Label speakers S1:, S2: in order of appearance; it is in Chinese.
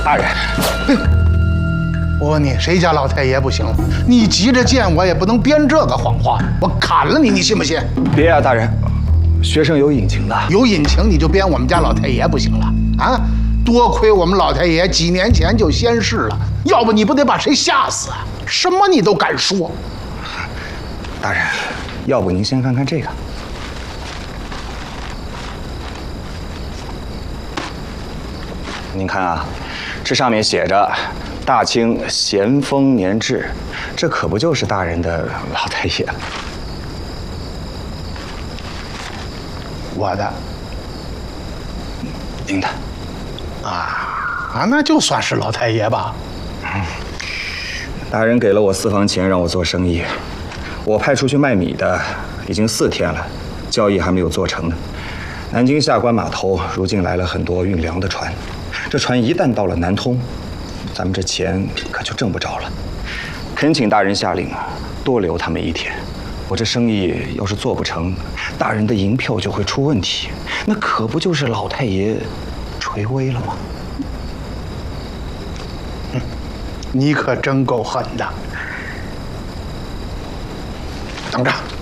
S1: 大人，
S2: 我问你，谁家老太爷不行了？你急着见我，也不能编这个谎话。我砍了你，你信不信？
S1: 别啊，大人，学生有隐情的。
S2: 有隐情你就编我们家老太爷不行了啊！多亏我们老太爷几年前就仙逝了，要不你不得把谁吓死啊？什么你都敢说？
S1: 大人，要不您先看看这个。您看啊，这上面写着“大清咸丰年制”，这可不就是大人的老太爷了？
S2: 我的
S1: 您的
S2: 啊，那就算是老太爷吧。
S1: 大人给了我私房钱让我做生意，我派出去卖米的已经4天了，交易还没有做成呢。南京下关码头如今来了很多运粮的船，这船一旦到了南通，咱们这钱可就挣不着了。恳请大人下令多留他们1天。我这生意要是做不成，大人的银票就会出问题，那可不就是老太爷垂危了吗？
S2: 你可真够狠的！等着。